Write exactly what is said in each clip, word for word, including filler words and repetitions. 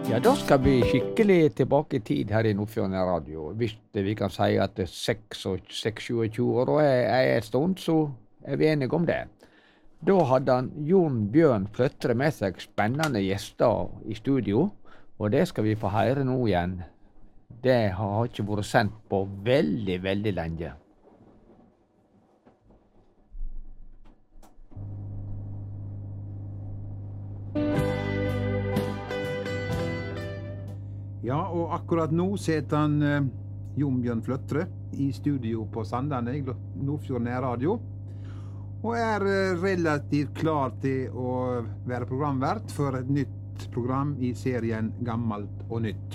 Ja, da skal vi skikkelig tilbake i tid her i Nordfjord Radio. Hvis vi kan si at seks og tjue år og er en stund, så er vi enige om det. Da hadde han Jon Bjørn Fløtre med seg spennende gjester i studio, og det skal vi få høre nå igjen. Det har ikke vært sendt på veldig, veldig lenge. Ja, og akkurat nå sitter han eh, Jon Bjørn Fløtre i studio på Sandane i Nordfjord Radio, og er eh, relativt klar til å være programvert for et nytt program i serien Gammalt og Nytt.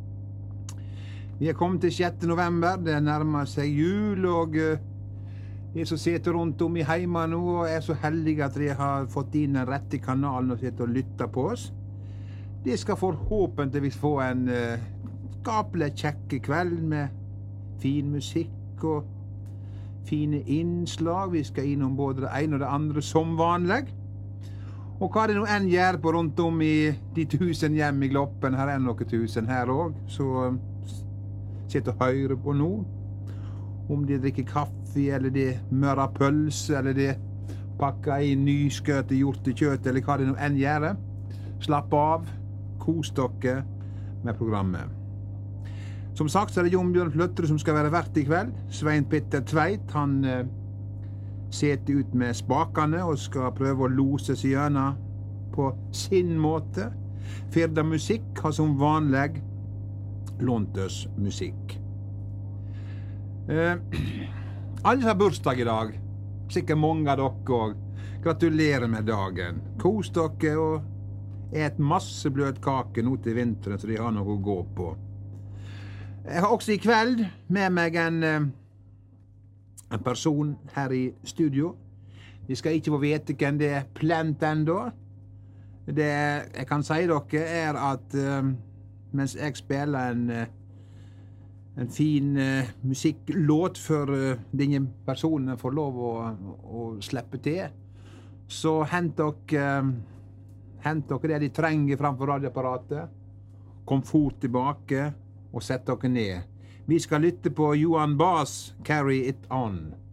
Vi er kommet til sjette november, det nærmer seg jul, og eh, de som sitter rundt om i heima nå og er så heldige at de har fått inn den rette kanalen og sitter og lytter på oss, de skal forhåpentligvis få en uh, skapelig kjekke kveld med fin musikk og fine innslag. Vi skal innom både det ene og det andre som vanlig. Og hva det nå enn gjør på rundt om i de tusen hjem i Gloppen, her er noen tusen her også, så uh, sitter og hører på nå. Om de drikker kaffe, eller de mører pølse, eller de pakker i nyskøte hjortekjøtt, eller hva det nå enn gjør. Slapp av. Kos dere med programmet. Som sagt så er det Jon Bjørn Fløtre som skal være vert i kveld. Svein Petter Tveit, han eh, setter ut med spakene og skal prøve å lose seg gjennom på sin måte. Firda Musikk har som vanlig lånt oss musikk. Eh, alle har bursdag i dag. Sikkert mange av dere også. Gratulerer med dagen. Kos dere og et masse bløtkake nå til vinteren, så de har noe å gå på. Jeg har også i kveld med meg en, en person her i studio. De skal ikke få vite hvem det er plent enda. Det jeg kan si dere er at uh, mens jeg spiller en, uh, en fin uh, musikklåt for uh, denne personen får lov å, å slippe til, så hent dere uh, Hent dere det de trenger framfor radioapparatet. Kom fort tilbake og sett dere ned. Vi skal lytte på Johan Bass, Carry It On.